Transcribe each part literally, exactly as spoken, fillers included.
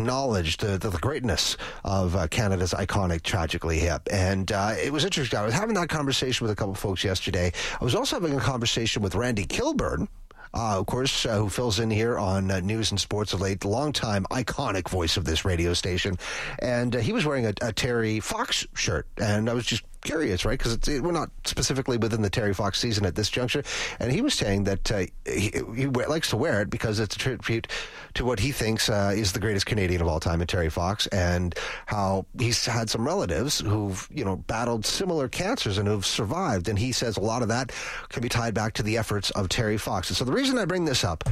acknowledge the, the, the greatness of uh, Canada's iconic Tragically Hip. And uh, it was interesting. I was having that conversation with a couple of folks yesterday. I was also having a conversation with Randy Kilburn, Uh, of course, uh, who fills in here on uh, news and sports of late, the longtime iconic voice of this radio station. And uh, he was wearing a, a Terry Fox shirt. And I was just curious, right? Because it, we're not specifically within the Terry Fox season at this juncture. And he was saying that uh, he, he likes to wear it because it's a tribute to what he thinks uh, is the greatest Canadian of all time, in Terry Fox, and how he's had some relatives who've, you know, battled similar cancers and who've survived. And he says a lot of that can be tied back to the efforts of Terry Fox. And so the reason I bring this up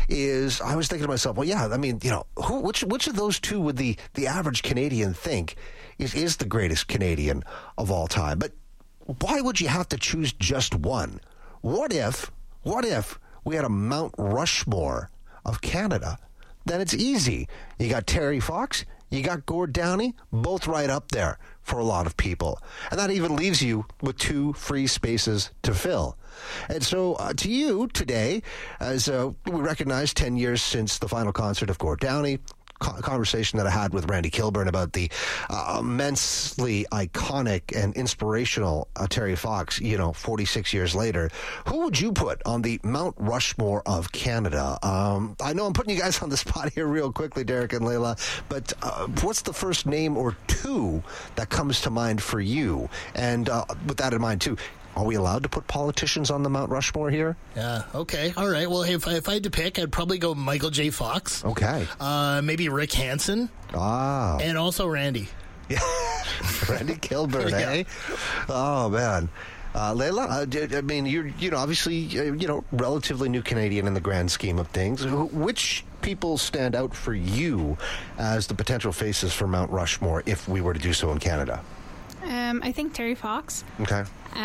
is I was thinking to myself, well, yeah, I mean, you know, who, which which of those two would the, the average Canadian think is, is the greatest Canadian of all time? But why would you have to choose just one? What if, what if we had a Mount Rushmore of Canada? Then it's easy. You got Terry Fox, you got Gord Downie, both right up there for a lot of people. And that even leaves you with two free spaces to fill. And so uh, to you today, as uh, we recognize ten years since the final concert of Gord Downie, co- conversation that I had with Randy Kilburn about the uh, immensely iconic and inspirational uh, Terry Fox, you know, forty-six years later, who would you put on the Mount Rushmore of Canada? Um, I know I'm putting you guys on the spot here real quickly, Derek and Layla, but uh, what's the first name or two that comes to mind for you? And uh, with that in mind, too, are we allowed to put politicians on the Mount Rushmore here? Yeah, okay. All right. Well, if, if I had to pick, I'd probably go Michael J. Fox. Okay. Uh, maybe Rick Hansen. Ah. And also Randy. Yeah. Randy Kilburn, yeah. eh? Oh, man. Uh, Layla, uh, I mean, you're, you know, obviously, uh, you know, relatively new Canadian in the grand scheme of things. Which people stand out for you as the potential faces for Mount Rushmore if we were to do so in Canada? Um, I think Terry Fox. Okay.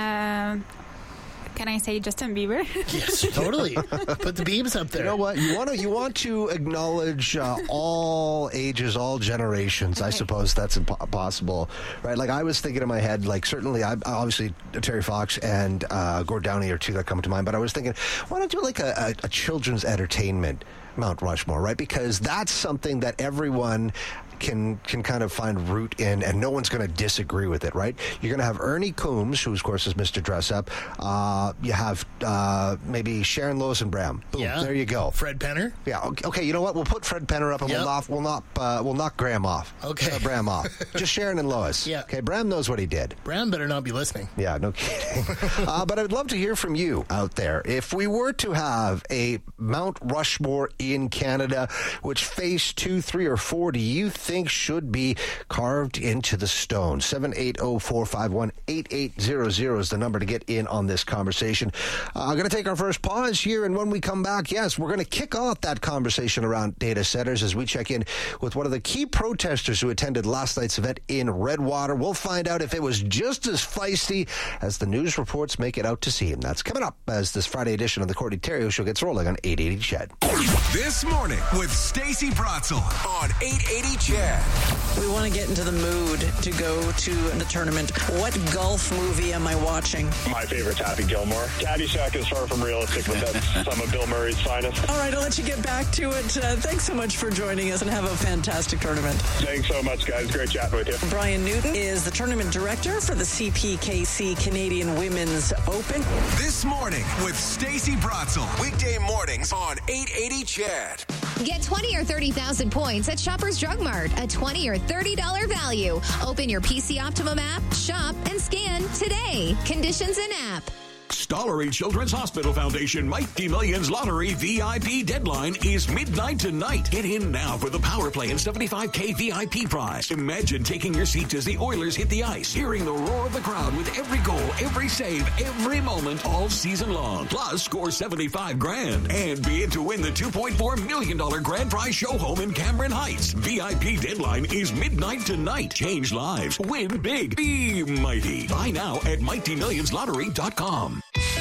Um, can I say Justin Bieber? Yes, totally. Put the Biebs up there. You know what? You want to you want to acknowledge uh, all ages, all generations. Okay. I suppose that's imp- possible, right? Like I was thinking in my head, like certainly, I obviously Terry Fox and uh, Gord Downie are two that come to mind. But I was thinking, why not do like a, a, a children's entertainment Mount Rushmore, right? Because that's something that everyone can can kind of find root in, and no one's going to disagree with it, right? You're going to have Ernie Coombs, who, of course, is Mister Dress-Up. Uh, you have uh, maybe Sharon Lois and Bram. Boom, yeah. There you go. Fred Penner. Yeah. Okay, okay. You know what? We'll put Fred Penner up, and yep. we'll knock we'll knock uh, we'll knock Graham off. Okay. Uh, Bram off. Just Sharon and Lois. Yeah. Okay. Bram knows what he did. Bram better not be listening. Yeah. No kidding. uh, but I'd love to hear from you out there. If we were to have a Mount Rushmore in Canada, which phase two, three, or four do you think should be carved into the stone? seven eight zero, four five one, eight eight zero zero is the number to get in on this conversation. Uh, I'm going to take our first pause here, and when we come back, yes, we're going to kick off that conversation around data centers as we check in with one of the key protesters who attended last night's event in Redwater. We'll find out if it was just as feisty as the news reports make it out to seem. That's coming up as this Friday edition of the Courtney Terrio Show gets rolling on eight eighty C H E D. This morning with Stacey Bratzel on eight eighty C H E D. We want to get into the mood to go to the tournament. What golf movie am I watching? My favorite's Happy Gilmore. Caddyshack is far from realistic, but that's some of Bill Murray's finest. All right, I'll let you get back to it. Uh, thanks so much for joining us, and have a fantastic tournament. Thanks so much, guys. Great chatting with you. Brian Newton is the tournament director for the C P K C Canadian Women's Open. This morning with Stacey Bratzel. Weekday mornings on eight eighty C H E D. Get twenty or thirty thousand points at Shoppers Drug Mart. A twenty or thirty dollars value. Open your P C Optimum app, shop, and scan today. Conditions in app. Stollery Children's Hospital Foundation Mighty Millions Lottery V I P deadline is midnight tonight. Get in now for the Power Play and seventy-five K V I P prize. Imagine taking your seats as the Oilers hit the ice, hearing the roar of the crowd with every goal, every save, every moment all season long. Plus, score seventy-five grand and be in to win the two point four million dollars grand prize show home in Cameron Heights. V I P deadline is midnight tonight. Change lives. Win big. Be mighty. Buy now at mighty millions lottery dot com.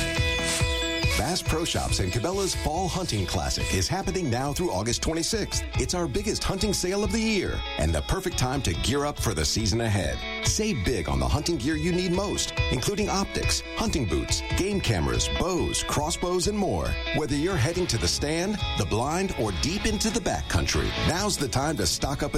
Bass Pro Shops and Cabela's Fall Hunting Classic is happening now through August twenty-sixth. It's our biggest hunting sale of the year and the perfect time to gear up for the season ahead. Save big on the hunting gear you need most, including optics, hunting boots, game cameras, bows, crossbows, and more. Whether you're heading to the stand, the blind, or deep into the backcountry, now's the time to stock up